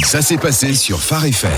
Ça s'est passé sur Phare FM.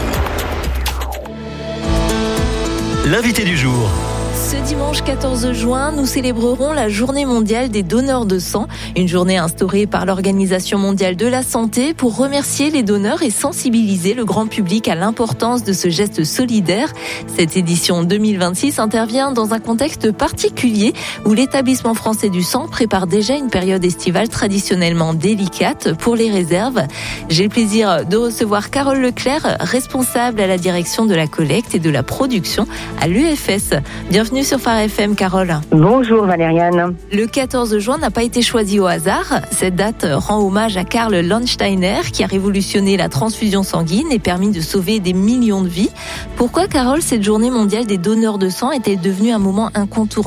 L'invité du jour. Ce dimanche 14 juin, nous célébrerons la Journée mondiale des donneurs de sang, une journée instaurée par l'Organisation mondiale de la santé pour remercier les donneurs et sensibiliser le grand public à l'importance de ce geste solidaire. Cette édition 2026 intervient dans un contexte particulier où l'établissement français du sang prépare déjà une période estivale traditionnellement délicate pour les réserves. J'ai le plaisir de recevoir Carole Leclerc, responsable à la direction de la collecte et de la production à l'UFS. Bienvenue sur Phare FM, Carole. Bonjour Valériane. Le 14 juin n'a pas été choisi au hasard. Cette date rend hommage à Karl Landsteiner qui a révolutionné la transfusion sanguine et permis de sauver des millions de vies. Pourquoi, Carole, cette journée mondiale des donneurs de sang est-elle devenue un moment incontournable ?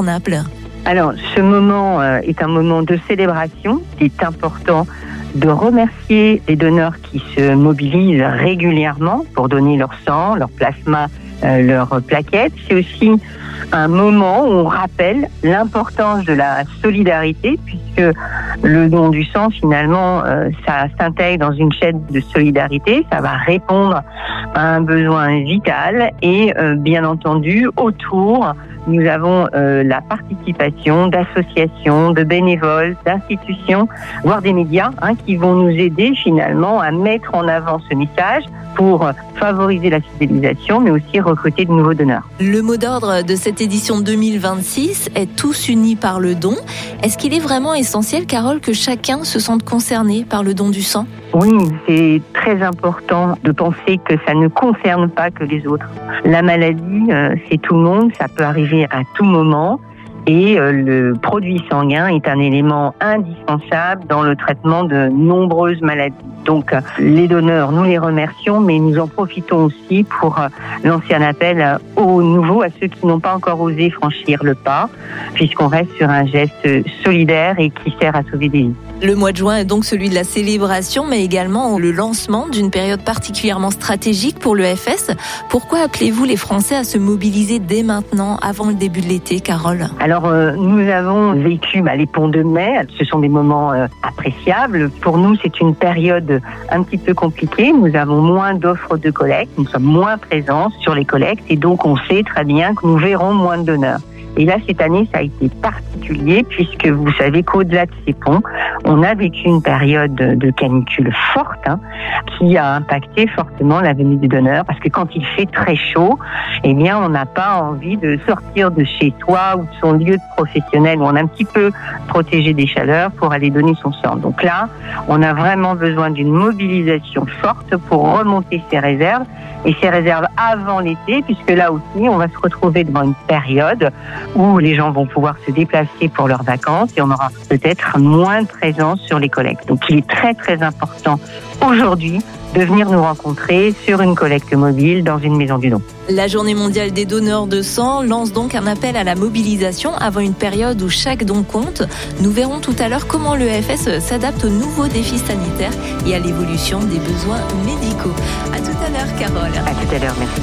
Alors, ce moment est un moment de célébration. Il est important de remercier les donneurs qui se mobilisent régulièrement pour donner leur sang, leur plasma, leurs plaquettes. C'est aussi un moment où on rappelle l'importance de la solidarité, puisque le don du sang, finalement, ça s'intègre dans une chaîne de solidarité, ça va répondre à un besoin vital et, bien entendu, autour, nous avons la participation d'associations, de bénévoles, d'institutions, voire des médias qui vont nous aider finalement à mettre en avant ce message pour favoriser la fidélisation, mais aussi recruter de nouveaux donneurs. Le mot d'ordre de cette édition 2026 est tous unis par le don. Est-ce qu'il est vraiment essentiel, Carole, que chacun se sente concerné par le don du sang ? Oui, c'est très important de penser que ça ne concerne pas que les autres. La maladie, c'est tout le monde, ça peut arriver à tout moment. Et le produit sanguin est un élément indispensable dans le traitement de nombreuses maladies. Donc les donneurs, nous les remercions, mais nous en profitons aussi pour lancer un appel aux nouveaux, à ceux qui n'ont pas encore osé franchir le pas, puisqu'on reste sur un geste solidaire et qui sert à sauver des vies. Le mois de juin est donc celui de la célébration, mais également le lancement d'une période particulièrement stratégique pour l'EFS. Pourquoi appelez-vous les Français à se mobiliser dès maintenant, avant le début de l'été, Carole ? Alors, nous avons vécu les ponts de mai. Ce sont des moments appréciables. Pour nous, c'est une période un petit peu compliquée. Nous avons moins d'offres de collecte. Nous sommes moins présents sur les collectes. Et donc, on sait très bien que nous verrons moins de donneurs. Et là, cette année, ça a été particulier puisque vous savez qu'au-delà de ces ponts, on a vécu une période de canicule forte qui a impacté fortement la venue des donneurs parce que quand il fait très chaud, eh bien, on n'a pas envie de sortir de chez soi ou de son lieu de professionnel où on est un petit peu protégé des chaleurs pour aller donner son sang. Donc là, on a vraiment besoin d'une mobilisation forte pour remonter ces réserves et ces réserves avant l'été puisque là aussi, on va se retrouver devant une période où les gens vont pouvoir se déplacer pour leurs vacances et on aura peut-être moins de présence sur les collectes. Donc il est très très important aujourd'hui de venir nous rencontrer sur une collecte mobile dans une maison du don. La Journée mondiale des donneurs de sang lance donc un appel à la mobilisation avant une période où chaque don compte. Nous verrons tout à l'heure comment l'EFS s'adapte aux nouveaux défis sanitaires et à l'évolution des besoins médicaux. À tout à l'heure, Carole. À tout à l'heure, merci.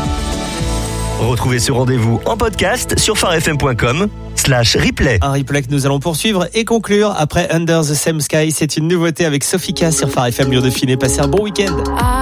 Retrouvez ce rendez-vous en podcast sur pharefm.com/replay. Un replay que nous allons poursuivre et conclure après Under the Same Sky. C'est une nouveauté avec Sofika sur Phare FM Lyon Dauphiné. Passez un bon week-end.